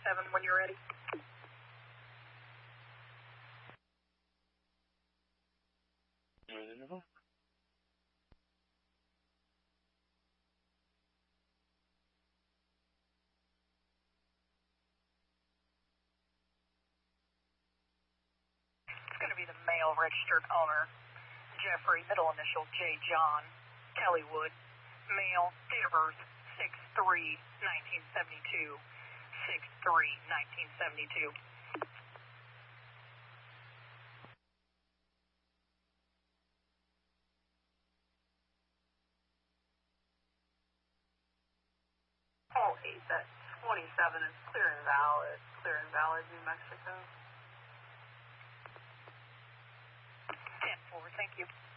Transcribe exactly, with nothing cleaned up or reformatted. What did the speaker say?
twenty-seven when you're ready. It's going to be the male registered owner, Jeffrey, middle initial J. John, Kelly Wood, male, date of birth, six three nineteen seventy-two, six three nineteen seventy-two. Call eight, that twenty-seven is clear and valid, clear and valid, New Mexico. ten four, thank you.